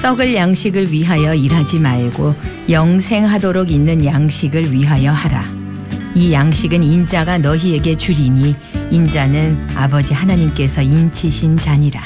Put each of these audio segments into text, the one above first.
썩을 양식을 위하여 일하지 말고 영생하도록 있는 양식을 위하여 하라. 이 양식은 인자가 너희에게 주리니 인자는 아버지 하나님께서 인치신 자니라.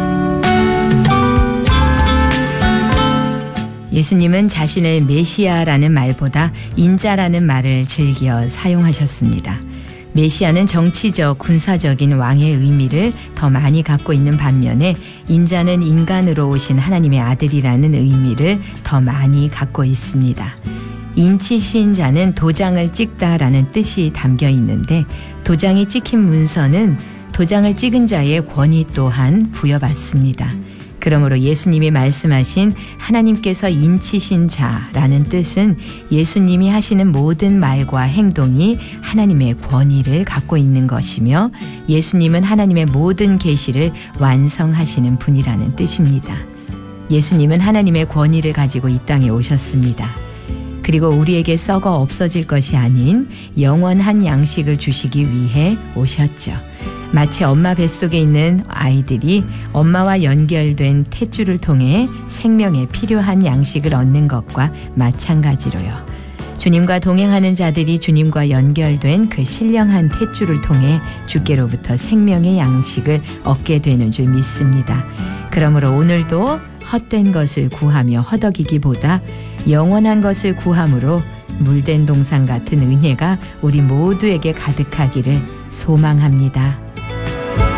예수님은 자신을 메시아라는 말보다 인자라는 말을 즐겨 사용하셨습니다. 메시아는 정치적, 군사적인 왕의 의미를 더 많이 갖고 있는 반면에 인자는 인간으로 오신 하나님의 아들이라는 의미를 더 많이 갖고 있습니다. 인치신 자는 도장을 찍다라는 뜻이 담겨 있는데 도장이 찍힌 문서는 도장을 찍은 자의 권위 또한 부여받습니다. 그러므로 예수님이 말씀하신 하나님께서 인치신 자라는 뜻은 예수님이 하시는 모든 말과 행동이 하나님의 권위를 갖고 있는 것이며 예수님은 하나님의 모든 계시를 완성하시는 분이라는 뜻입니다. 예수님은 하나님의 권위를 가지고 이 땅에 오셨습니다. 그리고 우리에게 썩어 없어질 것이 아닌 영원한 양식을 주시기 위해 오셨죠. 마치 엄마 뱃속에 있는 아이들이 엄마와 연결된 탯줄을 통해 생명에 필요한 양식을 얻는 것과 마찬가지로요. 주님과 동행하는 자들이 주님과 연결된 그 신령한 탯줄을 통해 주께로부터 생명의 양식을 얻게 되는 줄 믿습니다. 그러므로 오늘도 헛된 것을 구하며 허덕이기보다 영원한 것을 구함으로 물된 동산 같은 은혜가 우리 모두에게 가득하기를 소망합니다.